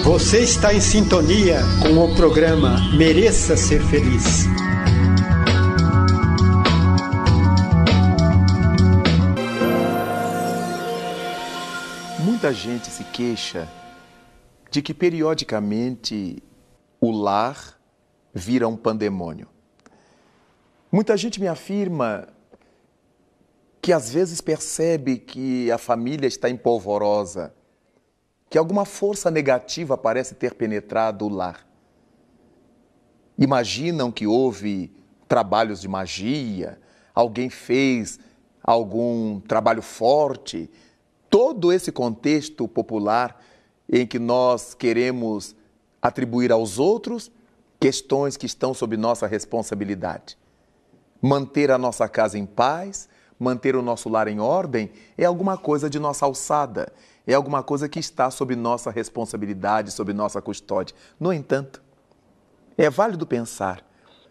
Você está em sintonia com o programa Mereça Ser Feliz. Muita gente se queixa de que periodicamente o lar vira um pandemônio. Muita gente me afirma que às vezes percebe que a família está empolvorosa, que alguma força negativa parece ter penetrado o lar. Imaginam que houve trabalhos de magia, alguém fez algum trabalho forte. Todo esse contexto popular em que nós queremos atribuir aos outros questões que estão sob nossa responsabilidade. Manter a nossa casa em paz, manter o nosso lar em ordem é alguma coisa de nossa alçada, é alguma coisa que está sob nossa responsabilidade, sob nossa custódia. No entanto, é válido pensar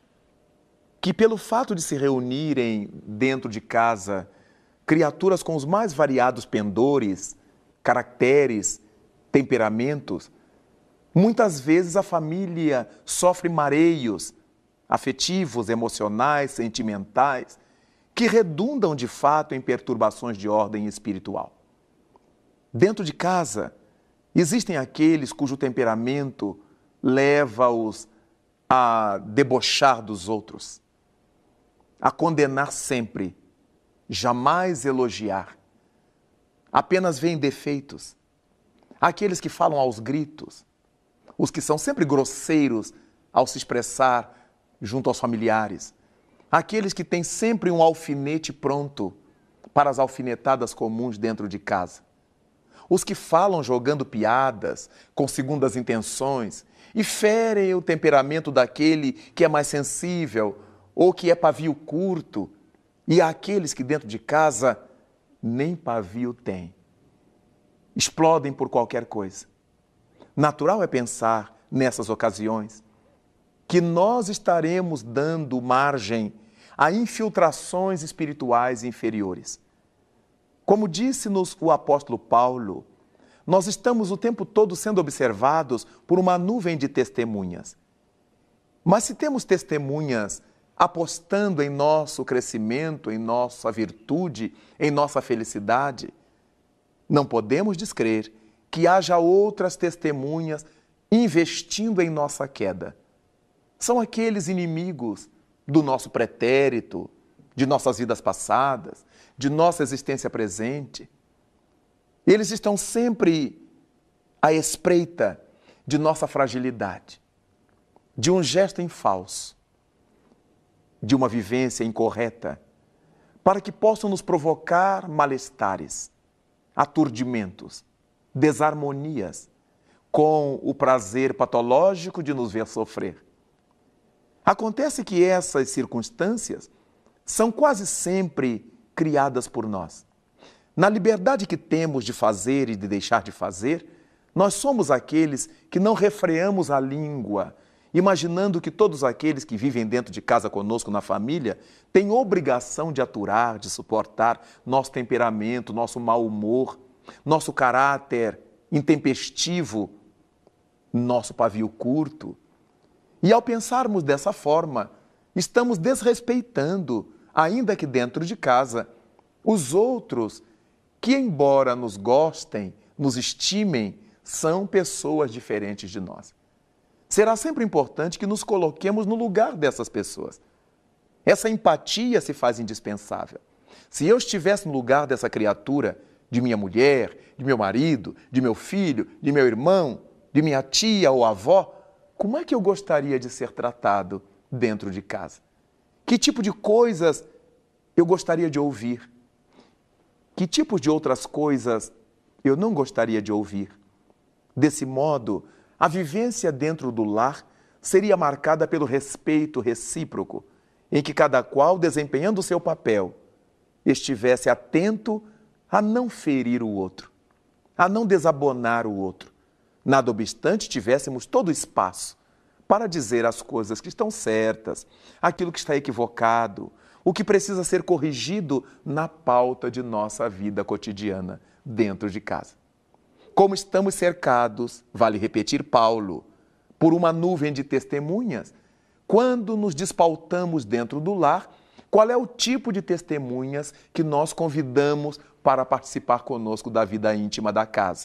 que pelo fato de se reunirem dentro de casa criaturas com os mais variados pendores, caracteres, temperamentos, muitas vezes a família sofre mareios afetivos, emocionais, sentimentais, que redundam de fato em perturbações de ordem espiritual. Dentro de casa, existem aqueles cujo temperamento leva-os a debochar dos outros, a condenar sempre, jamais elogiar, apenas veem defeitos. Aqueles que falam aos gritos, os que são sempre grosseiros ao se expressar junto aos familiares, aqueles que têm sempre um alfinete pronto para as alfinetadas comuns dentro de casa. Os que falam jogando piadas, com segundas intenções, e ferem o temperamento daquele que é mais sensível ou que é pavio curto, e aqueles que dentro de casa nem pavio têm. Explodem por qualquer coisa. Natural é pensar, nessas ocasiões, que nós estaremos dando margem a infiltrações espirituais inferiores. Como disse-nos o apóstolo Paulo, nós estamos o tempo todo sendo observados por uma nuvem de testemunhas. Mas se temos testemunhas apostando em nosso crescimento, em nossa virtude, em nossa felicidade, não podemos descrer que haja outras testemunhas investindo em nossa queda. São aqueles inimigos do nosso pretérito, de nossas vidas passadas, de nossa existência presente. Eles estão sempre à espreita de nossa fragilidade, de um gesto em falso, de uma vivência incorreta, para que possam nos provocar malestares, aturdimentos, desarmonias, com o prazer patológico de nos ver sofrer. Acontece que essas circunstâncias são quase sempre criadas por nós. Na liberdade que temos de fazer e de deixar de fazer, nós somos aqueles que não refreamos a língua, imaginando que todos aqueles que vivem dentro de casa conosco na família têm obrigação de aturar, de suportar nosso temperamento, nosso mau humor, nosso caráter intempestivo, nosso pavio curto. E ao pensarmos dessa forma, estamos desrespeitando, ainda que dentro de casa, os outros que, embora nos gostem, nos estimem, são pessoas diferentes de nós. Será sempre importante que nos coloquemos no lugar dessas pessoas. Essa empatia se faz indispensável. Se eu estivesse no lugar dessa criatura, de minha mulher, de meu marido, de meu filho, de meu irmão, de minha tia ou avó, como é que eu gostaria de ser tratado dentro de casa? Que tipo de coisas eu gostaria de ouvir? Que tipos de outras coisas eu não gostaria de ouvir? Desse modo, a vivência dentro do lar seria marcada pelo respeito recíproco, em que cada qual, desempenhando o seu papel, estivesse atento a não ferir o outro, a não desabonar o outro. Nada obstante, tivéssemos todo o espaço para dizer as coisas que estão certas, aquilo que está equivocado, o que precisa ser corrigido na pauta de nossa vida cotidiana dentro de casa. Como estamos cercados, vale repetir Paulo, por uma nuvem de testemunhas, quando nos despautamos dentro do lar, qual é o tipo de testemunhas que nós convidamos para participar conosco da vida íntima da casa?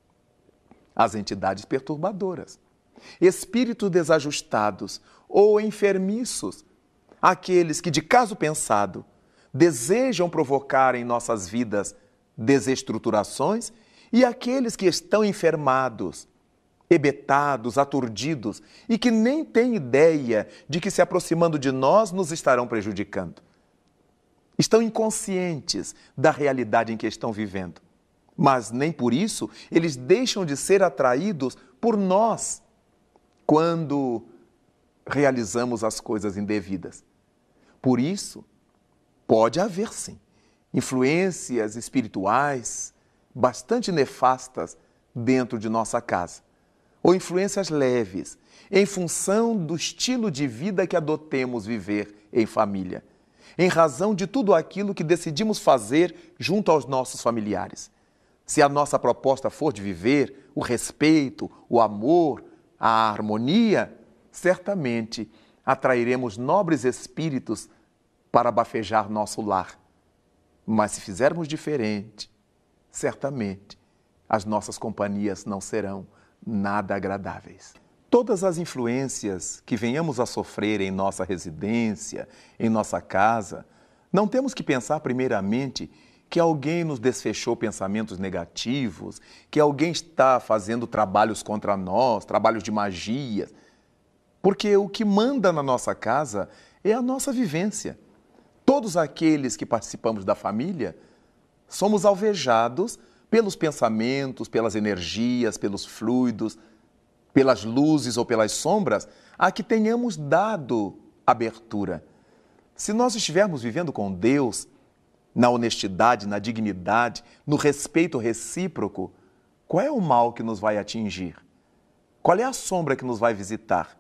As entidades perturbadoras, espíritos desajustados ou enfermiços, aqueles que, de caso pensado, desejam provocar em nossas vidas desestruturações, e aqueles que estão enfermados, hebetados, aturdidos e que nem têm ideia de que se aproximando de nós nos estarão prejudicando. Estão inconscientes da realidade em que estão vivendo, mas nem por isso eles deixam de ser atraídos por nós quando realizamos as coisas indevidas. Por isso, pode haver sim influências espirituais bastante nefastas dentro de nossa casa, ou influências leves, em função do estilo de vida que adotemos viver em família, em razão de tudo aquilo que decidimos fazer junto aos nossos familiares. Se a nossa proposta for de viver o respeito, o amor, a harmonia, certamente atrairemos nobres espíritos para bafejar nosso lar. Mas se fizermos diferente, certamente as nossas companhias não serão nada agradáveis. Todas as influências que venhamos a sofrer em nossa residência, em nossa casa, não temos que pensar primeiramente que alguém nos desfechou pensamentos negativos, que alguém está fazendo trabalhos contra nós, trabalhos de magia, porque o que manda na nossa casa é a nossa vivência. Todos aqueles que participamos da família somos alvejados pelos pensamentos, pelas energias, pelos fluidos, pelas luzes ou pelas sombras a que tenhamos dado abertura. Se nós estivermos vivendo com Deus, na honestidade, na dignidade, no respeito recíproco, qual é o mal que nos vai atingir? Qual é a sombra que nos vai visitar?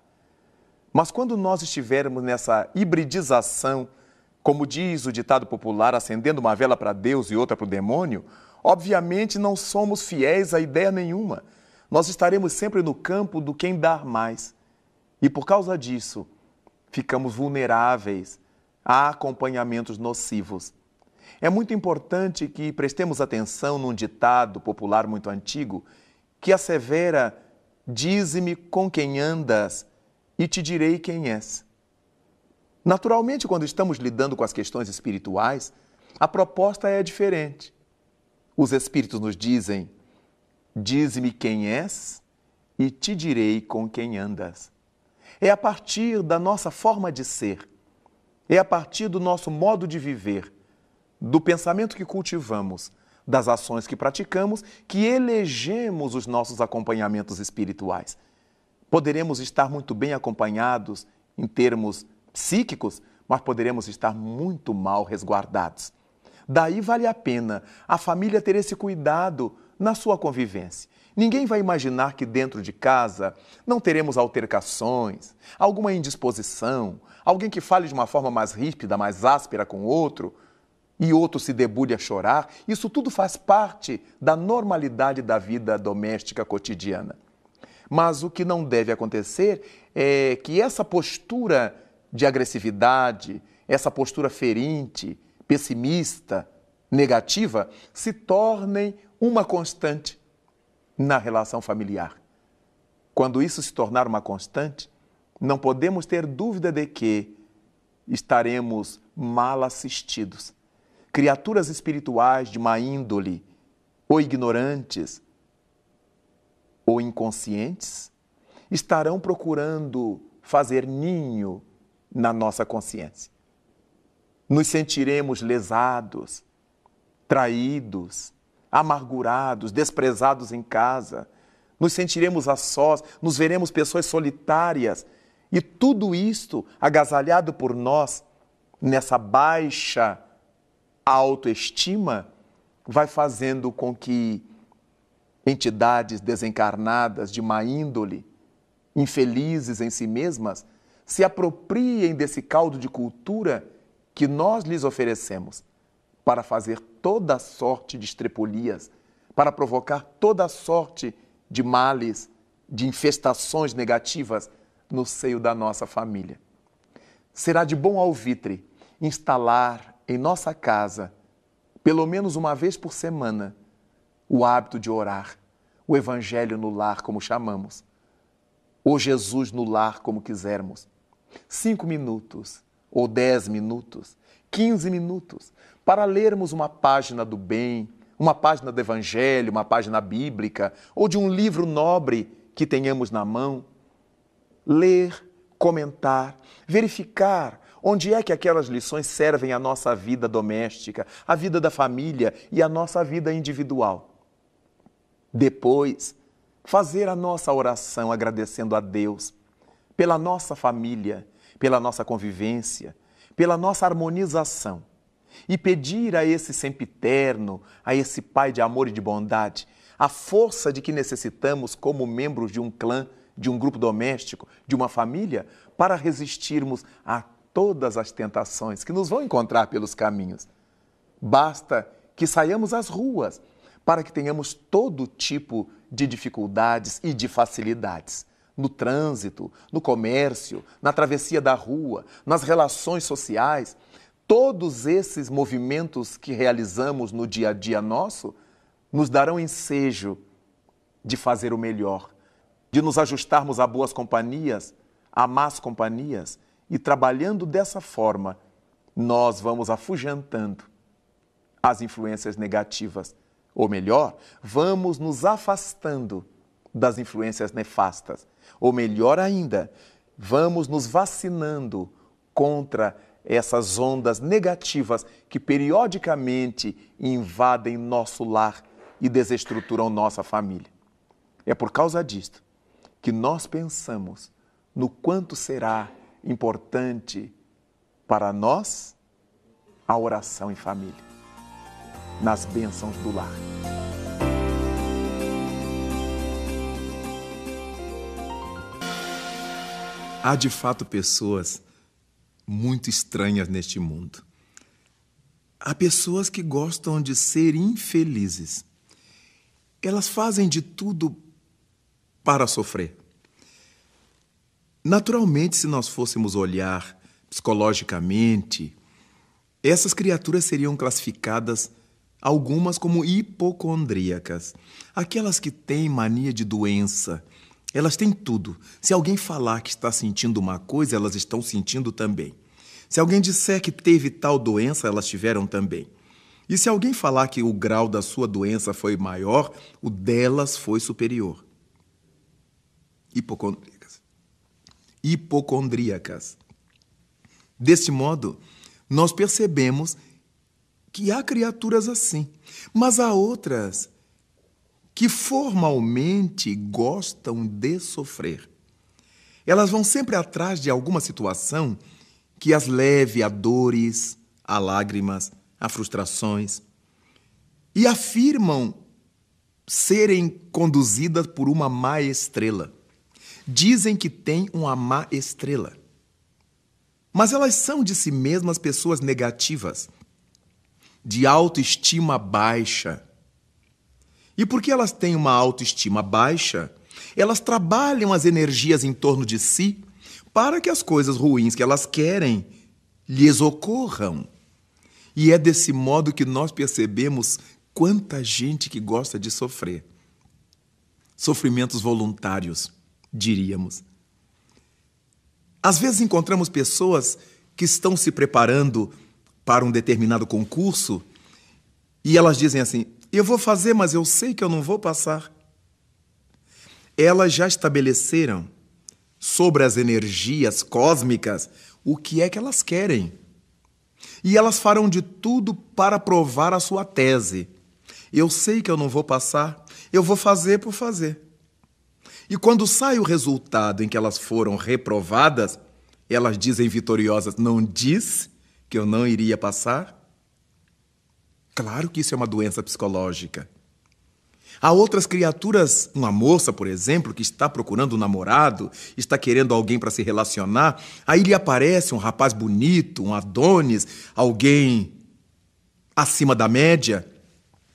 Mas quando nós estivermos nessa hibridização, como diz o ditado popular, acendendo uma vela para Deus e outra para o demônio, obviamente não somos fiéis a ideia nenhuma. Nós estaremos sempre no campo do quem dar mais. E por causa disso, ficamos vulneráveis a acompanhamentos nocivos. É muito importante que prestemos atenção num ditado popular muito antigo que assevera: dize-me com quem andas e te direi quem és. Naturalmente, quando estamos lidando com as questões espirituais, a proposta é diferente. Os espíritos nos dizem: dize-me quem és e te direi com quem andas. É a partir da nossa forma de ser, é a partir do nosso modo de viver, do pensamento que cultivamos, das ações que praticamos, que elegemos os nossos acompanhamentos espirituais. Poderemos estar muito bem acompanhados em termos psíquicos, mas poderemos estar muito mal resguardados. Daí vale a pena a família ter esse cuidado na sua convivência. Ninguém vai imaginar que dentro de casa não teremos altercações, alguma indisposição, alguém que fale de uma forma mais ríspida, mais áspera com o outro, e outro se debulhe a chorar. Isso tudo faz parte da normalidade da vida doméstica cotidiana. Mas o que não deve acontecer é que essa postura de agressividade, essa postura ferinte, pessimista, negativa, se tornem uma constante na relação familiar. Quando isso se tornar uma constante, não podemos ter dúvida de que estaremos mal assistidos. Criaturas espirituais de má índole, ou ignorantes, ou inconscientes, estarão procurando fazer ninho na nossa consciência. Nos sentiremos lesados, traídos, amargurados, desprezados em casa, nos sentiremos a sós, nos veremos pessoas solitárias, e tudo isto agasalhado por nós nessa baixa autoestima vai fazendo com que entidades desencarnadas de má índole, infelizes em si mesmas, se apropriem desse caldo de cultura que nós lhes oferecemos para fazer toda sorte de estrepulias, para provocar toda sorte de males, de infestações negativas no seio da nossa família. Será de bom alvitre instalar em nossa casa, pelo menos uma vez por semana, o hábito de orar, o Evangelho no lar, como chamamos, ou Jesus no lar, como quisermos. 5 minutos, ou 10 minutos, 15 minutos, para lermos uma página do bem, uma página do Evangelho, uma página bíblica, ou de um livro nobre que tenhamos na mão. Ler, comentar, verificar onde é que aquelas lições servem à nossa vida doméstica, à vida da família e à nossa vida individual. Depois, fazer a nossa oração agradecendo a Deus pela nossa família, pela nossa convivência, pela nossa harmonização e pedir a esse sempiterno, a esse Pai de amor e de bondade, a força de que necessitamos como membros de um clã, de um grupo doméstico, de uma família, para resistirmos a todas as tentações que nos vão encontrar pelos caminhos. Basta que saiamos às ruas para que tenhamos todo tipo de dificuldades e de facilidades. No trânsito, no comércio, na travessia da rua, nas relações sociais, todos esses movimentos que realizamos no dia a dia nosso nos darão ensejo de fazer o melhor, de nos ajustarmos a boas companhias, a más companhias, e trabalhando dessa forma, nós vamos afugentando as influências negativas. Ou melhor, vamos nos afastando das influências nefastas. Ou melhor ainda, vamos nos vacinando contra essas ondas negativas que periodicamente invadem nosso lar e desestruturam nossa família. É por causa disto que nós pensamos no quanto será importante para nós a oração em família, nas bênçãos do lar. Há de fato pessoas muito estranhas neste mundo. Há pessoas que gostam de ser infelizes. Elas fazem de tudo para sofrer. Naturalmente, se nós fôssemos olhar psicologicamente, essas criaturas seriam classificadas algumas como hipocondríacas. Aquelas que têm mania de doença. Elas têm tudo. Se alguém falar que está sentindo uma coisa, elas estão sentindo também. Se alguém disser que teve tal doença, elas tiveram também. E se alguém falar que o grau da sua doença foi maior, o delas foi superior. Hipocondríacas. Deste modo, nós percebemos que há criaturas assim, mas há outras que formalmente gostam de sofrer. Elas vão sempre atrás de alguma situação que as leve a dores, a lágrimas, a frustrações, e afirmam serem conduzidas por uma má estrela. Dizem que têm uma má estrela. Mas elas são de si mesmas pessoas negativas, de autoestima baixa. E porque elas têm uma autoestima baixa, elas trabalham as energias em torno de si para que as coisas ruins que elas querem lhes ocorram. E é desse modo que nós percebemos quanta gente que gosta de sofrer. Sofrimentos voluntários, diríamos. Às vezes encontramos pessoas que estão se preparando para um determinado concurso e elas dizem assim: eu vou fazer, mas eu sei que eu não vou passar. Elas já estabeleceram sobre as energias cósmicas o que é que elas querem. E elas farão de tudo para provar a sua tese. Eu sei que eu não vou passar, eu vou fazer por fazer. E quando sai o resultado em que elas foram reprovadas, elas dizem vitoriosas: não disse que eu não iria passar? Claro que isso é uma doença psicológica. Há outras criaturas, uma moça, por exemplo, que está procurando um namorado, está querendo alguém para se relacionar, aí lhe aparece um rapaz bonito, um Adonis, alguém acima da média,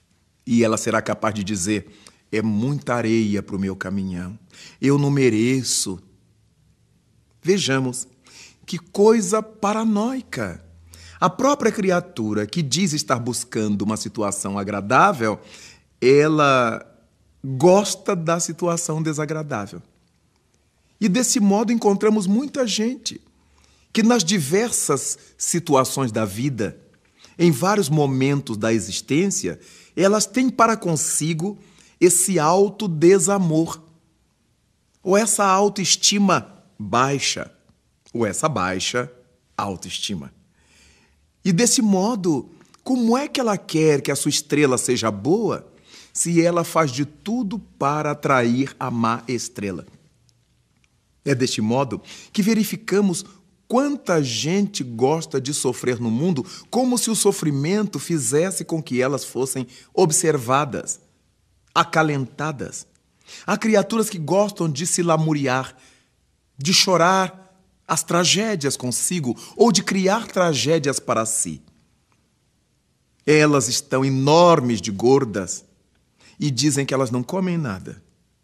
E ela será capaz de dizer: é muita areia para o meu caminhão, eu não mereço. Vejamos, que coisa paranoica! A própria criatura que diz estar buscando uma situação agradável, ela gosta da situação desagradável. E desse modo encontramos muita gente que nas diversas situações da vida, em vários momentos da existência, elas têm para consigo esse alto desamor, ou essa autoestima baixa, ou essa baixa autoestima. E desse modo, como é que ela quer que a sua estrela seja boa, se ela faz de tudo para atrair a má estrela? É deste modo que verificamos quanta gente gosta de sofrer no mundo, como se o sofrimento fizesse com que elas fossem observadas, acalentadas. Há criaturas que gostam de se lamuriar, de chorar as tragédias consigo ou de criar tragédias para si. Elas estão enormes de gordas e dizem que elas não comem nada,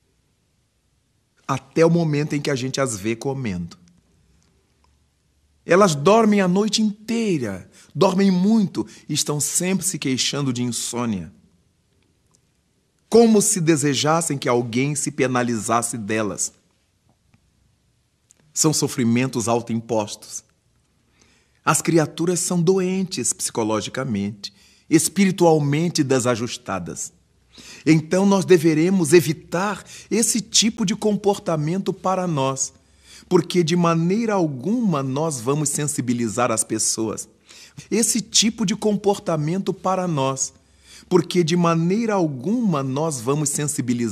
até o momento em que a gente as vê comendo. Elas dormem a noite inteira, dormem muito e estão sempre se queixando de insônia, como se desejassem que alguém se penalizasse delas. São sofrimentos autoimpostos. As criaturas são doentes psicologicamente, espiritualmente desajustadas. Então nós deveremos evitar esse tipo de comportamento para nós, porque de maneira alguma nós vamos sensibilizar as pessoas. Esse tipo de comportamento para nós, porque de maneira alguma nós vamos sensibilizar